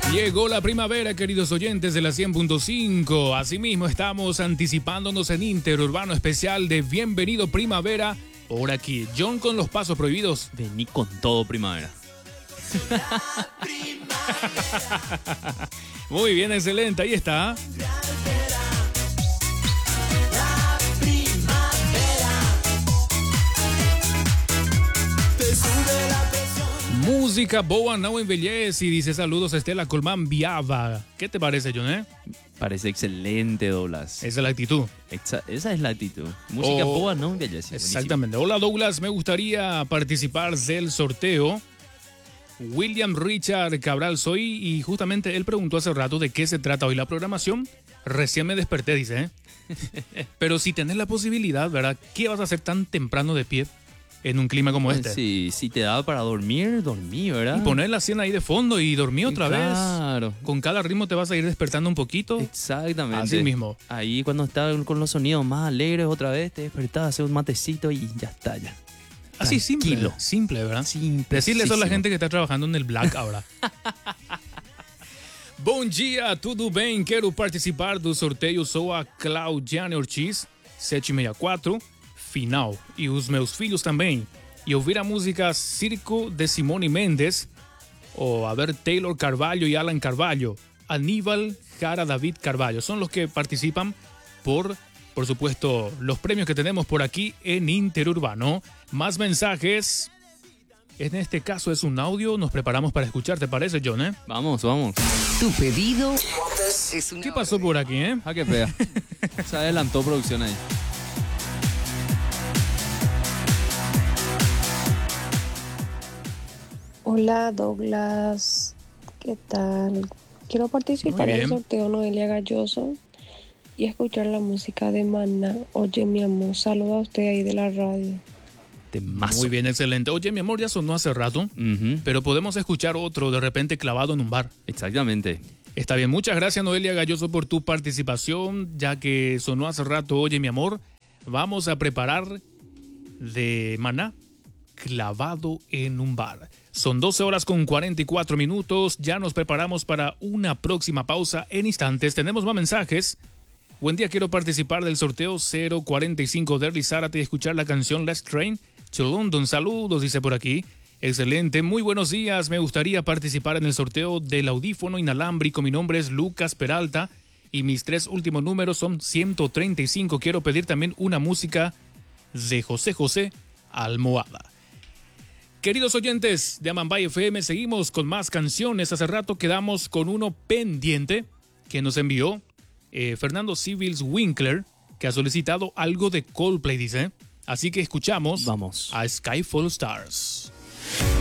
Llegó la primavera, queridos oyentes de la 100.5. Asimismo, estamos anticipándonos en Interurbano Especial de Bienvenido Primavera. Por aquí, John con los pasos prohibidos. Vení con todo, primavera. Muy bien, excelente, ahí está. Música boa no envellece y dice saludos Estela Colmán Viava. ¿Qué te parece, John? Parece excelente, Douglas. Esa es la actitud. Esa es la actitud. Música boa no envellece. Exactamente. Hola, Douglas, me gustaría participar del sorteo. William Richard Cabral soy y justamente él preguntó hace rato de qué se trata hoy la programación. Recién me desperté, dice. Pero si tenés la posibilidad, ¿verdad? ¿Qué vas a hacer tan temprano de pie en un clima como este? Sí, si te da para dormir, dormí, ¿verdad? Y poner la cena ahí de fondo y dormir otra vez. Claro. Con cada ritmo te vas a ir despertando un poquito. Exactamente. Así mismo. Ahí cuando estás con los sonidos más alegres otra vez, te despertás, haces un matecito y ya está, ya. Así Tranquilo. simple, ¿verdad? Simple. Decirle eso a la gente que está trabajando en el Black ahora. Bom dia, tudo bem? Quero participar do sorteio. Sou a Claudiane Ortiz, 764, final. E os meus filhos também. E ouvir a música Circo de Simone Mendes, o a ver Taylor Carvalho y Alan Carvalho, Aníbal Jara David Carvalho. Son los que participan por supuesto, los premios que tenemos por aquí en Interurbano. Más mensajes. En este caso es un audio. Nos preparamos para escuchar, ¿te parece, John? Vamos. Tu pedido es una... ¿Qué pasó por aquí, Ah, qué fea. Se adelantó producción ahí. Hola, Douglas. ¿Qué tal? Quiero participar en el sorteo Noelia Galloso y escuchar la música de Maná. Oye, mi amor, saluda a usted ahí de la radio. Temazo. Muy bien, excelente. Oye, mi amor, ya sonó hace rato, pero podemos escuchar otro de repente clavado en un bar. Exactamente. Está bien, muchas gracias, Noelia Galloso, por tu participación, ya que sonó hace rato. Oye, mi amor, vamos a preparar de Maná, clavado en un bar. Son 12 horas con 44 minutos. Ya nos preparamos para una próxima pausa en instantes. Tenemos más mensajes. Buen día, quiero participar del sorteo 045 de Erly Zárate y escuchar la canción Let's Train to London. Saludos, dice por aquí. Excelente, muy buenos días. Me gustaría participar en el sorteo del audífono inalámbrico. Mi nombre es Lucas Peralta y mis 3 últimos números son 135. Quiero pedir también una música de José José Almohada. Queridos oyentes de Amambay FM, seguimos con más canciones. Hace rato quedamos con uno pendiente que nos envió Fernando Civils Winkler, que ha solicitado algo de Coldplay, dice. Así que escuchamos Vamos a Sky Full Stars.